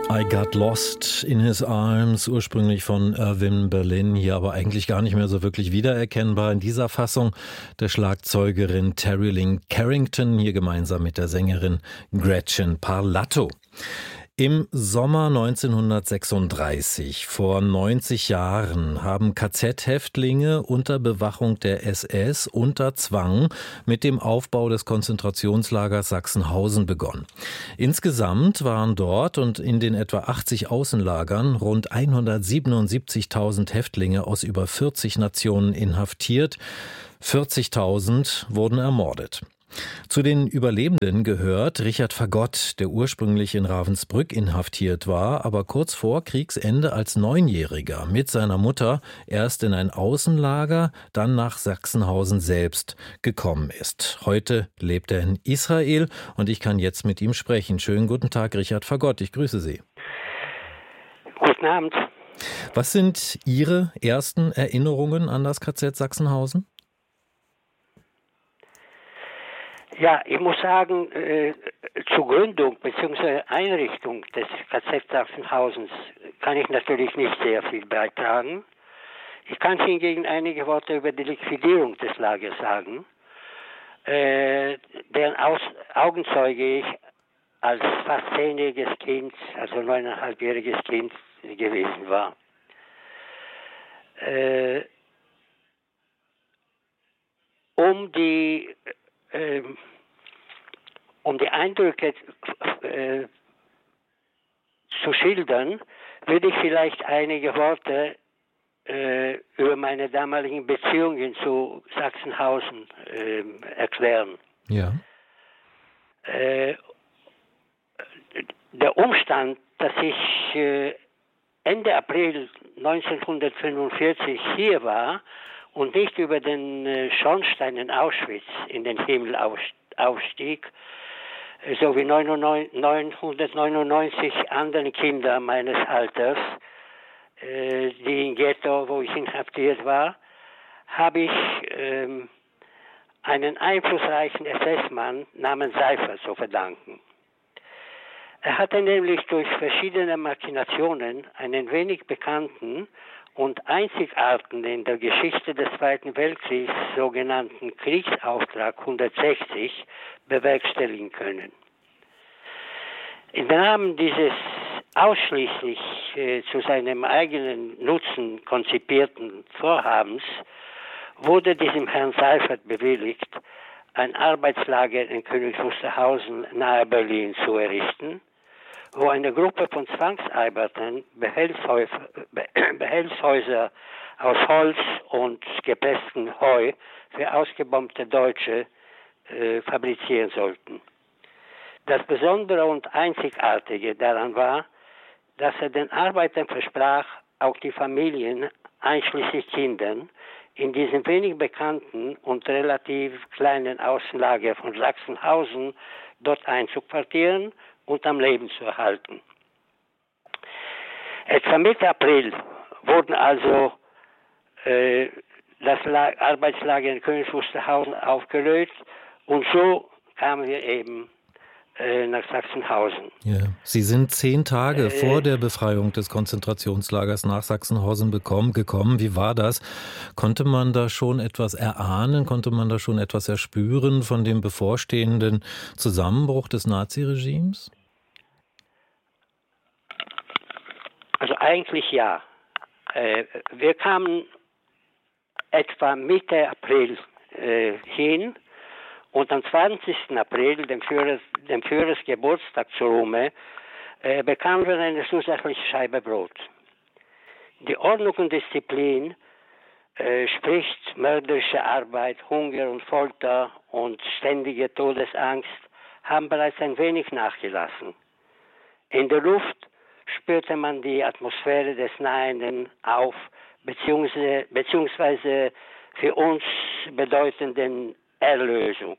I Got Lost in His Arms, ursprünglich von Irving Berlin, hier aber eigentlich gar nicht mehr so wirklich wiedererkennbar in dieser Fassung der Schlagzeugerin Terry Lynn Carrington, hier gemeinsam mit der Sängerin Gretchen Parlato. Im Sommer 1936, vor 90 Jahren, haben KZ-Häftlinge unter Bewachung der SS unter Zwang mit dem Aufbau des Konzentrationslagers Sachsenhausen begonnen. Insgesamt waren dort und in den etwa 80 Außenlagern rund 177.000 Häftlinge aus über 40 Nationen inhaftiert. 40.000 wurden ermordet. Zu den Überlebenden gehört Richard Fagott, der ursprünglich in Ravensbrück inhaftiert war, aber kurz vor Kriegsende als 9-Jähriger mit seiner Mutter erst in ein Außenlager, dann nach Sachsenhausen selbst gekommen ist. Heute lebt er in Israel und ich kann jetzt mit ihm sprechen. Schönen guten Tag, Richard Fagott, ich grüße Sie. Guten Abend. Was sind Ihre ersten Erinnerungen an das KZ Sachsenhausen? Ja, ich muss sagen, zur Gründung bzw. Einrichtung des KZ Sachsenhausens kann ich natürlich nicht sehr viel beitragen. Ich kann hingegen einige Worte über die Liquidierung des Lagers sagen, deren Augenzeuge ich als fast 10-jähriges Kind, also 9,5-jähriges Kind gewesen war. Um die Eindrücke zu schildern, würde ich vielleicht einige Worte über meine damaligen Beziehungen zu Sachsenhausen erklären. Ja. Der Umstand, dass ich Ende April 1945 hier war und nicht über den Schornstein in Auschwitz in den Himmel aufstieg, so wie 999 andere Kinder meines Alters, die im Ghetto, wo ich inhaftiert war, habe ich einen einflussreichen SS-Mann namens Seifer zu verdanken. Er hatte nämlich durch verschiedene Machinationen einen wenig bekannten und einzigartigen in der Geschichte des Zweiten Weltkriegs sogenannten Kriegsauftrag 160 bewerkstelligen können. Im Rahmen dieses ausschließlich zu seinem eigenen Nutzen konzipierten Vorhabens wurde diesem Herrn Seifert bewilligt, ein Arbeitslager in Königs Wusterhausen nahe Berlin zu errichten, wo eine Gruppe von Zwangsarbeitern Behelfshäuser aus Holz und gepresstem Heu für ausgebombte Deutsche fabrizieren sollten. Das Besondere und Einzigartige daran war, dass er den Arbeitern versprach, auch die Familien, einschließlich Kindern, in diesem wenig bekannten und relativ kleinen Außenlager von Sachsenhausen dort einzuquartieren und am Leben zu erhalten. Etwa Mitte April wurden also das Arbeitslager in Königs Wusterhausen aufgelöst und so kamen wir eben nach Sachsenhausen. Ja. Sie sind 10 Tage vor der Befreiung des Konzentrationslagers nach Sachsenhausen gekommen. Wie war das? Konnte man da schon etwas erahnen? Konnte man da schon etwas erspüren von dem bevorstehenden Zusammenbruch des Naziregimes? Also eigentlich ja. Wir kamen etwa Mitte April hin und am 20. April, dem Führers Geburtstag zu Ruhme, bekamen wir eine zusätzliche Scheibe Brot. Die Ordnung und Disziplin, sprich mörderische Arbeit, Hunger und Folter und ständige Todesangst, haben bereits ein wenig nachgelassen. In der Luft spürte man die Atmosphäre des Nahenden auf, beziehungsweise für uns bedeutenden Erlösung.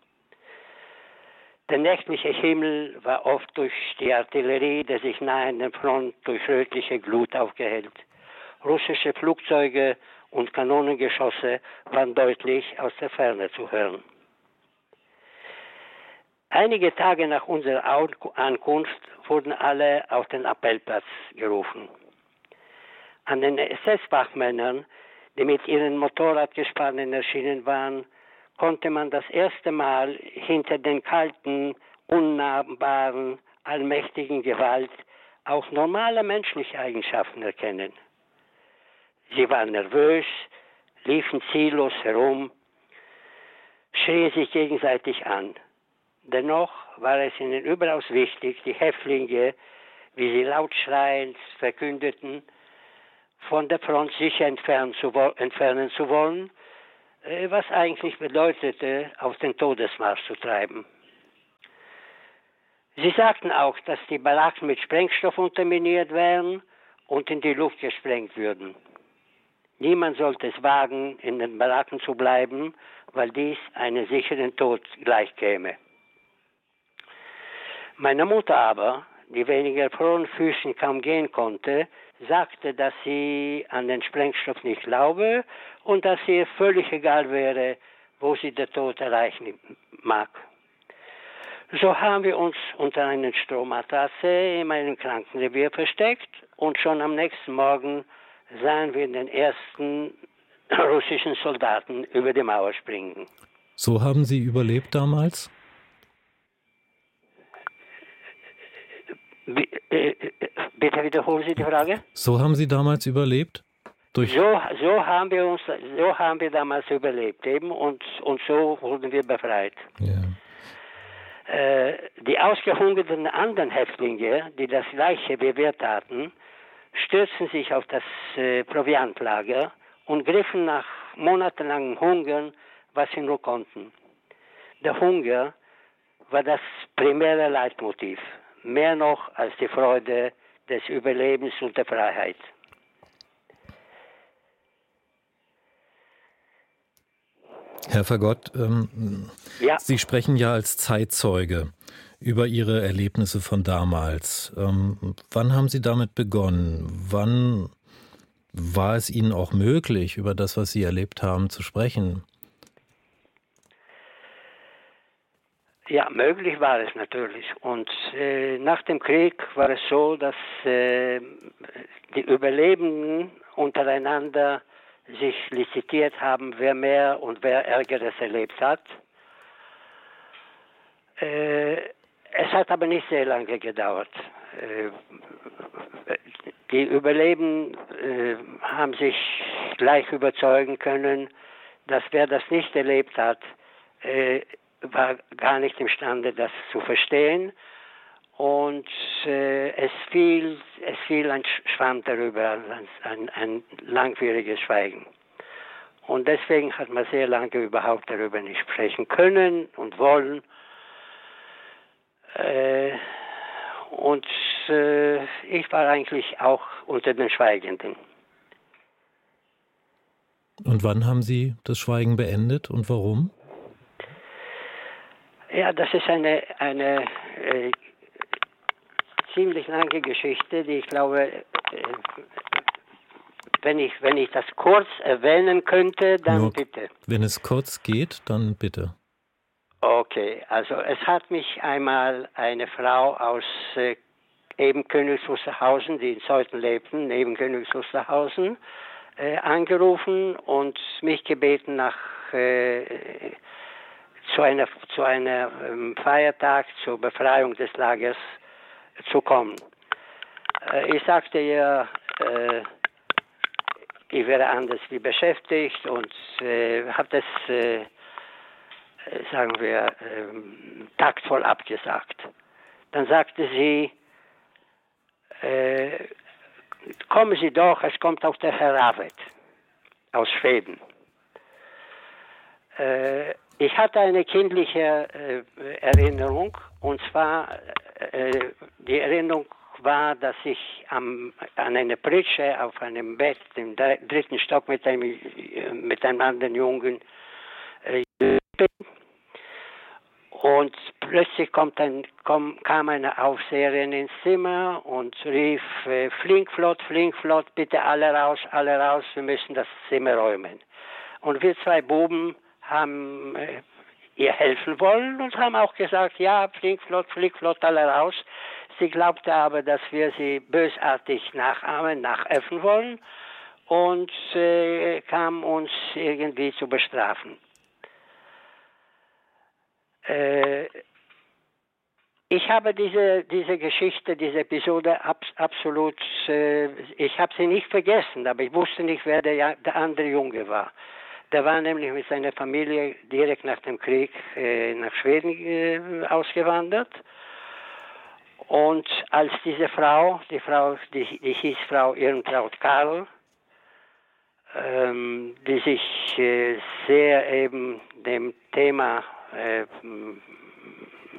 Der nächtliche Himmel war oft durch die Artillerie der sich nahenden Front durch rötliche Glut aufgehellt. Russische Flugzeuge und Kanonengeschosse waren deutlich aus der Ferne zu hören. Einige Tage nach unserer Ankunft wurden alle auf den Appellplatz gerufen. An den SS-Wachmännern, die mit ihren Motorradgespannen erschienen waren, konnte man das erste Mal hinter den kalten, unnahbaren, allmächtigen Gewalt auch normale menschliche Eigenschaften erkennen. Sie waren nervös, liefen ziellos herum, schrien sich gegenseitig an. Dennoch war es ihnen überaus wichtig, die Häftlinge, wie sie laut schreiend verkündeten, von der Front sicher entfernen zu wollen, was eigentlich bedeutete, auf den Todesmarsch zu treiben. Sie sagten auch, dass die Baracken mit Sprengstoff unterminiert wären und in die Luft gesprengt würden. Niemand sollte es wagen, in den Baracken zu bleiben, weil dies einen sicheren Tod gleichkäme. Meine Mutter aber, die wegen ihrer frohen Füßen kaum gehen konnte, sagte, dass sie an den Sprengstoff nicht glaube und dass ihr völlig egal wäre, wo sie der Tod erreichen mag. So haben wir uns unter einer Strohmatratze in meinem Krankenrevier versteckt und schon am nächsten Morgen sahen wir den ersten russischen Soldaten über die Mauer springen. So haben Sie überlebt damals? Bitte wiederholen Sie die Frage? So haben Sie damals überlebt? So haben wir damals überlebt eben und so wurden wir befreit. Ja. Die ausgehungerten anderen Häftlinge, die das Gleiche wie wir taten, stürzten sich auf das Proviantlager und griffen nach monatelangem Hungern, was sie nur konnten. Der Hunger war das primäre Leitmotiv, mehr noch als die Freude des Überlebens und der Freiheit. Herr Fagott, Ja. Sie sprechen ja als Zeitzeuge über Ihre Erlebnisse von damals. Wann haben Sie damit begonnen? Wann war es Ihnen auch möglich, über das, was Sie erlebt haben, zu sprechen? Ja, möglich war es natürlich. Und nach dem Krieg war es so, dass die Überlebenden untereinander sich lizitiert haben, wer mehr und wer Ärgeres erlebt hat. Es hat aber nicht sehr lange gedauert. Die Überlebenden haben sich gleich überzeugen können, dass wer das nicht erlebt hat, war gar nicht imstande, das zu verstehen. Und es fiel ein Schwamm darüber, ein langwieriges Schweigen. Und deswegen hat man sehr lange überhaupt darüber nicht sprechen können und wollen. Und ich war eigentlich auch unter den Schweigenden. Und wann haben Sie das Schweigen beendet und warum? Ja, das ist eine ziemlich lange Geschichte, die ich glaube, wenn ich das kurz erwähnen könnte, dann Nur, bitte. Wenn es kurz geht, dann bitte. Okay, also es hat mich einmal eine Frau aus eben Königs Wusterhausen, die in Zeuthen lebten, neben Königs Wusterhausen, angerufen und mich gebeten, zu einer Feiertag zur Befreiung des Lagers zu kommen. Ich sagte ihr, ich wäre anders wie beschäftigt und habe das, sagen wir, taktvoll abgesagt. Dann sagte sie, kommen Sie doch, es kommt auch der Herr Ravet aus Schweden. Ich hatte eine kindliche Erinnerung, und zwar die Erinnerung war, dass ich an einer Pritsche auf einem Bett im 3. Stock mit einem anderen Jungen bin. Und plötzlich kam eine Aufseherin ins Zimmer und rief, flink, flott, bitte alle raus, wir müssen das Zimmer räumen. Und wir zwei Buben haben ihr helfen wollen und haben auch gesagt, ja, flieg flott alle raus. Sie glaubte aber, dass wir sie bösartig nachäffen wollen und kam uns irgendwie zu bestrafen. Ich habe diese Geschichte, diese Episode absolut, ich habe sie nicht vergessen, aber ich wusste nicht, wer der andere Junge war. Der war nämlich mit seiner Familie direkt nach dem Krieg nach Schweden ausgewandert. Und als diese Frau, die hieß Frau Irmtraut Karl, die sich sehr eben dem Thema